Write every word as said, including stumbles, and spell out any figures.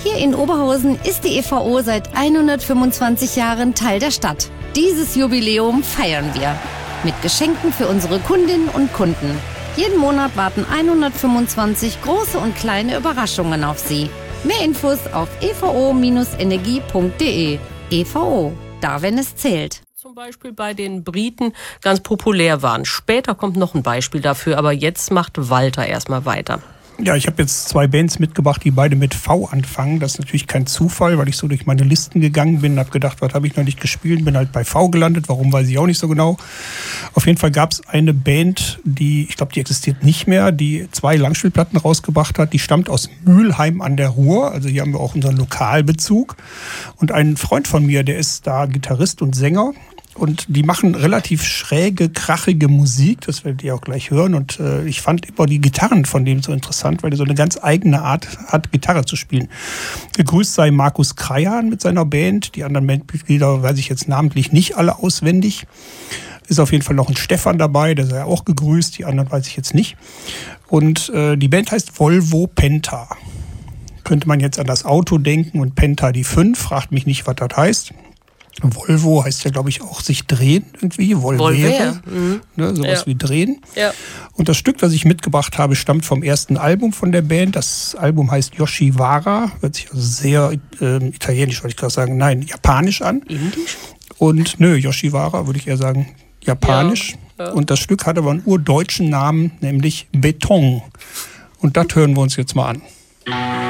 Hier in Oberhausen ist die E V O seit hundertfünfundzwanzig Jahren Teil der Stadt. Dieses Jubiläum feiern wir mit Geschenken für unsere Kundinnen und Kunden. Jeden Monat warten hundertfünfundzwanzig große und kleine Überraschungen auf Sie. Mehr Infos auf e v o Bindestrich energie punkt de. E V O, da wenn es zählt. Zum Beispiel bei den Briten ganz populär waren. Später kommt noch ein Beispiel dafür, aber jetzt macht Walter erstmal weiter. Ja, ich habe jetzt zwei Bands mitgebracht, die beide mit V anfangen. Das ist natürlich kein Zufall, weil ich so durch meine Listen gegangen bin und habe gedacht, was habe ich noch nicht gespielt, bin halt bei V gelandet. Warum, weiß ich auch nicht so genau. Auf jeden Fall gab es eine Band, die, ich glaube, die existiert nicht mehr, die zwei Langspielplatten rausgebracht hat. Die stammt aus Mülheim an der Ruhr, also hier haben wir auch unseren Lokalbezug. Und ein Freund von mir, der ist da Gitarrist und Sänger. Und die machen relativ schräge, krachige Musik, das werdet ihr auch gleich hören. Und äh, ich fand immer die Gitarren von dem so interessant, weil er so eine ganz eigene Art hat, Gitarre zu spielen. Gegrüßt sei Markus Krajan mit seiner Band. Die anderen Bandmitglieder weiß ich jetzt namentlich nicht alle auswendig. Ist auf jeden Fall noch ein Stefan dabei, der sei auch gegrüßt. Die anderen weiß ich jetzt nicht. Und äh, die Band heißt Volvo Penta. Könnte man jetzt an das Auto denken und Penta die fünf. Fragt mich nicht, was das heißt. Volvo heißt ja, glaube ich, auch sich drehen irgendwie. Volvere. Mhm. Ne, sowas ja. wie drehen. Ja. Und das Stück, das ich mitgebracht habe, stammt vom ersten Album von der Band. Das Album heißt Yoshiwara. Hört sich also sehr äh, italienisch, wollte ich gerade sagen. Nein, japanisch an. Indisch? Und nö, Yoshiwara würde ich eher sagen japanisch. Ja. Ja. Und das Stück hat aber einen urdeutschen Namen, nämlich Beton. Und das hören wir uns jetzt mal an.